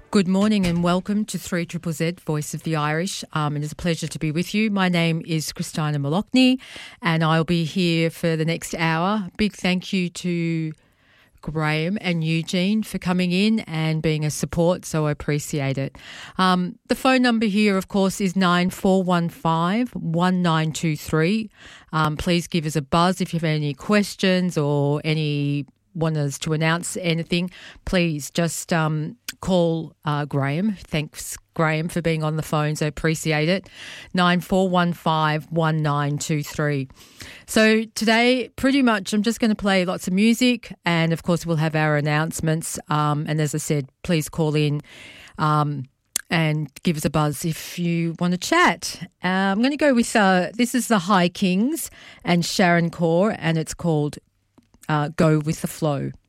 Good morning and welcome to 3ZZZ, Voice of the Irish. It is a pleasure to be with you. My name is Christina Malochney and I'll be here for the next hour. Big thank you to Graham and Eugene for coming in and being a support, so I appreciate it. The phone number here, of course, is 9415 1923. Please give us a buzz if you have any questions or want us to announce anything. Please just call Graham. Thanks, Graham, for being on the phone, so appreciate it. 9415 1923. So today, pretty much, I'm just going to play lots of music and, of course, we'll have our announcements. And as I said, please call in and give us a buzz if you want to chat. I'm going to go with, this is the High Kings and Sharon Core, and it's called Go With The Flow.